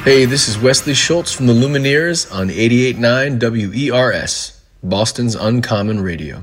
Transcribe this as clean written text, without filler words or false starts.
Hey, this is Wesley Schultz from the Lumineers on 88.9 WERS, Boston's Uncommon Radio.